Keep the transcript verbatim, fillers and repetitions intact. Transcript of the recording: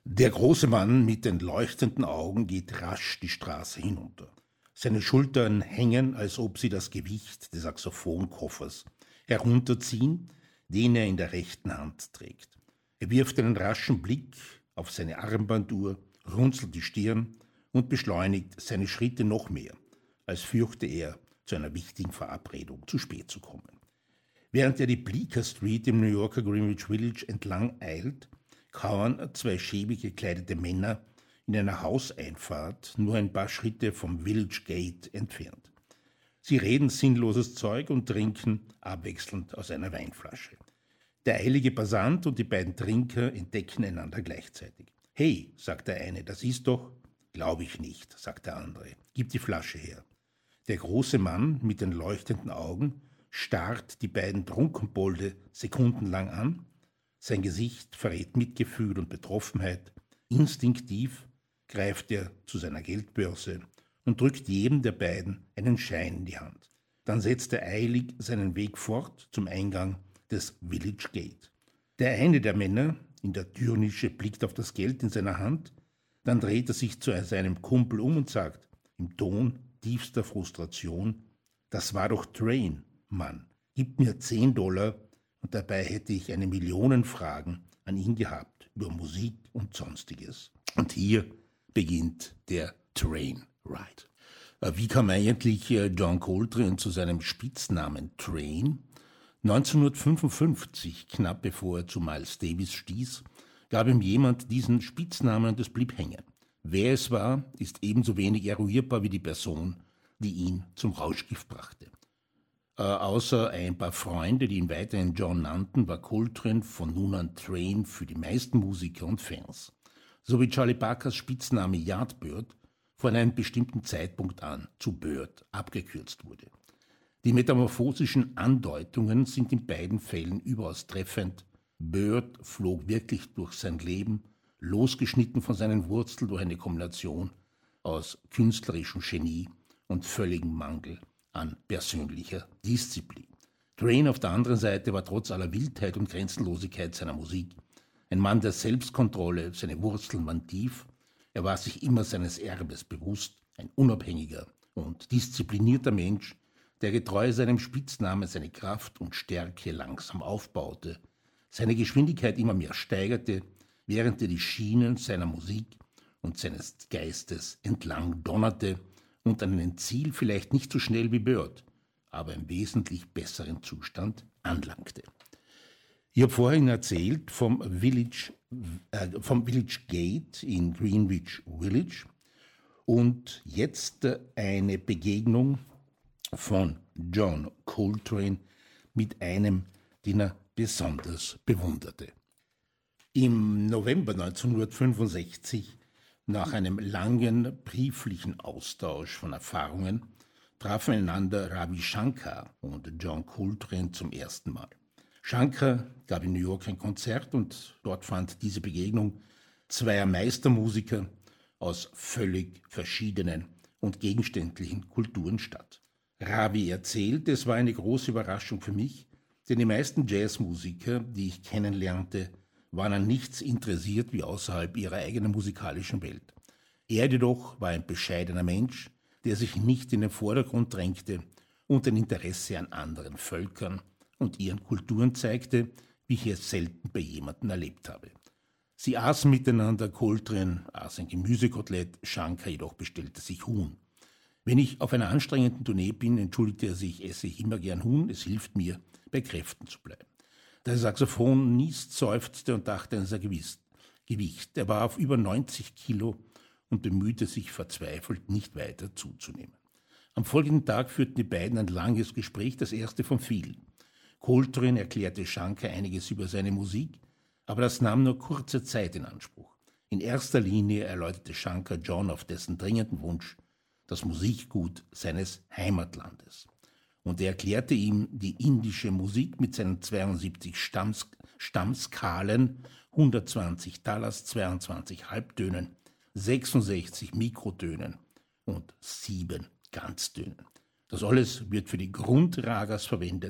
Der große Mann mit den leuchtenden Augen geht rasch die Straße hinunter. Seine Schultern hängen, als ob sie das Gewicht des Saxophonkoffers herunterziehen, den er in der rechten Hand trägt. Er wirft einen raschen Blick auf seine Armbanduhr, runzelt die Stirn und beschleunigt seine Schritte noch mehr, als fürchte er, zu einer wichtigen Verabredung zu spät zu kommen. Während er die Bleecker Street im New Yorker Greenwich Village entlang eilt, kauern zwei schäbig gekleidete Männer in einer Hauseinfahrt nur ein paar Schritte vom Village Gate entfernt. Sie reden sinnloses Zeug und trinken abwechselnd aus einer Weinflasche. Der eilige Passant und die beiden Trinker entdecken einander gleichzeitig. »Hey«, sagt der eine, »das ist doch...« »Glaube ich nicht«, sagt der andere, »gib die Flasche her.« Der große Mann mit den leuchtenden Augen starrt die beiden Trunkenbolde sekundenlang an. Sein Gesicht verrät Mitgefühl und Betroffenheit. Instinktiv greift er zu seiner Geldbörse und drückt jedem der beiden einen Schein in die Hand. Dann setzt er eilig seinen Weg fort zum Eingang des Village Gate. Der eine der Männer in der Türnische blickt auf das Geld in seiner Hand, dann dreht er sich zu seinem Kumpel um und sagt im Ton tiefster Frustration: »Das war doch Train, Mann. Gib mir zehn Dollar und dabei hätte ich eine Million Fragen an ihn gehabt über Musik und Sonstiges.« Und hier beginnt der Train Ride. Wie kam eigentlich John Coltrane zu seinem Spitznamen Train? neunzehnhundertfünfundfünfzig, knapp bevor er zu Miles Davis stieß, gab ihm jemand diesen Spitznamen und es blieb hängen. Wer es war, ist ebenso wenig eruierbar wie die Person, die ihn zum Rauschgift brachte. Äh, außer ein paar Freunde, die ihn weiterhin John nannten, war Coltrane von nun an Train für die meisten Musiker und Fans. So wie Charlie Parkers Spitzname Yardbird von einem bestimmten Zeitpunkt an zu Bird abgekürzt wurde. Die metamorphosischen Andeutungen sind in beiden Fällen überaus treffend. Bird flog wirklich durch sein Leben, losgeschnitten von seinen Wurzeln durch eine Kombination aus künstlerischem Genie und völligem Mangel an persönlicher Disziplin. Train auf der anderen Seite war trotz aller Wildheit und Grenzenlosigkeit seiner Musik ein Mann der Selbstkontrolle, seine Wurzeln waren tief, er war sich immer seines Erbes bewusst, ein unabhängiger und disziplinierter Mensch, der getreu seinem Spitznamen seine Kraft und Stärke langsam aufbaute, seine Geschwindigkeit immer mehr steigerte, während er die Schienen seiner Musik und seines Geistes entlang donnerte und an einem Ziel vielleicht nicht so schnell wie Bird, aber im wesentlich besseren Zustand anlangte. Ich habe vorhin erzählt vom Village, äh, vom Village Gate in Greenwich Village und jetzt äh, eine Begegnung von John Coltrane mit einem, den er besonders bewunderte. Im November neunzehnhundertfünfundsechzig, nach einem langen brieflichen Austausch von Erfahrungen, trafen einander Ravi Shankar und John Coltrane zum ersten Mal. Shankar gab in New York ein Konzert und dort fand diese Begegnung zweier Meistermusiker aus völlig verschiedenen und gegenständlichen Kulturen statt. Ravi erzählt, es war eine große Überraschung für mich, denn die meisten Jazzmusiker, die ich kennenlernte, waren an nichts interessiert wie außerhalb ihrer eigenen musikalischen Welt. Er jedoch war ein bescheidener Mensch, der sich nicht in den Vordergrund drängte und ein Interesse an anderen Völkern und ihren Kulturen zeigte, wie ich es selten bei jemandem erlebt habe. Sie aßen miteinander, Coltrane aß ein Gemüsekotelett, Shankar jedoch bestellte sich Huhn. Wenn ich auf einer anstrengenden Tournee bin, entschuldigte er sich, esse ich immer gern Huhn, es hilft mir, bei Kräften zu bleiben. Der Saxophonist seufzte und dachte an sein Gewicht. Er war auf über neunzig Kilo und bemühte sich verzweifelt, nicht weiter zuzunehmen. Am folgenden Tag führten die beiden ein langes Gespräch, das erste von vielen. Coltrane erklärte Shankar einiges über seine Musik, aber das nahm nur kurze Zeit in Anspruch. In erster Linie erläuterte Shankar John auf dessen dringenden Wunsch das Musikgut seines Heimatlandes. Und er erklärte ihm die indische Musik mit seinen zweiundsiebzig Stamms- Stammskalen, hundertzwanzig Talas, zweiundzwanzig Halbtönen, sechsundsechzig Mikrotönen und sieben Ganztönen. Das alles wird für die Grundragas verwendet.